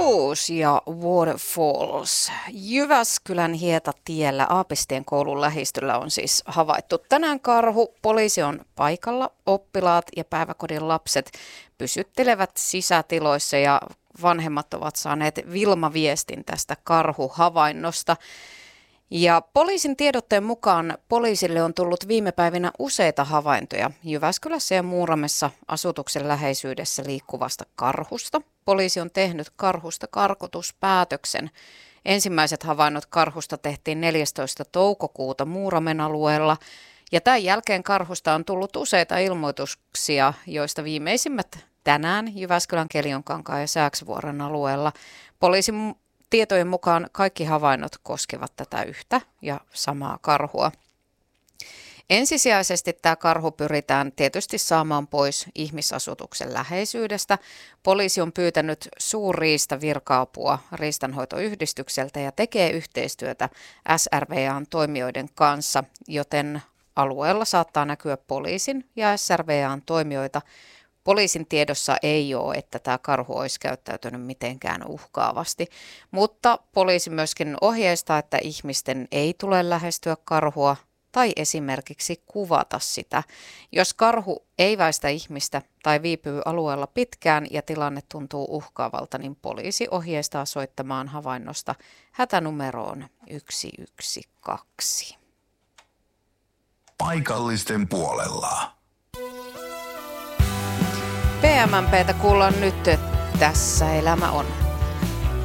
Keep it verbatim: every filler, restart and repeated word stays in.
Blues ja Waterfalls. Jyväskylän Hietatiellä Aapisteen koulun lähistöllä on siis havaittu tänään karhu. Poliisi on paikalla, oppilaat ja päiväkodin lapset pysyttelevät sisätiloissa ja vanhemmat ovat saaneet Vilma-viestin tästä karhuhavainnosta. Ja poliisin tiedotteen mukaan poliisille on tullut viime päivinä useita havaintoja Jyväskylässä ja Muuramessa asutuksen läheisyydessä liikkuvasta karhusta. Poliisi on tehnyt karhusta karkotuspäätöksen. Ensimmäiset havainnot karhusta tehtiin neljästoista toukokuuta Muuramen alueella. Ja tämän jälkeen karhusta on tullut useita ilmoituksia, joista viimeisimmät tänään Jyväskylän, Keljonkankaan ja Sääksvuoren alueella. Poliisin tietojen mukaan kaikki havainnot koskevat tätä yhtä ja samaa karhua. Ensisijaisesti tämä karhu pyritään tietysti saamaan pois ihmisasutuksen läheisyydestä. Poliisi on pyytänyt suurriistavirka-apua riistanhoitoyhdistykseltä ja tekee yhteistyötä S R V A:n toimijoiden kanssa, joten alueella saattaa näkyä poliisin ja S R V A:n toimijoita. Poliisin tiedossa ei ole, että tämä karhu olisi käyttäytynyt mitenkään uhkaavasti, mutta poliisi myöskin ohjeistaa, että ihmisten ei tule lähestyä karhua tai esimerkiksi kuvata sitä. Jos karhu ei väistä ihmistä tai viipyy alueella pitkään ja tilanne tuntuu uhkaavalta, niin poliisi ohjeistaa soittamaan havainnosta hätänumeroon yksi yksi kaksi. Paikallisten puolella. P M P:tä kuullaan nyt, tässä elämä on.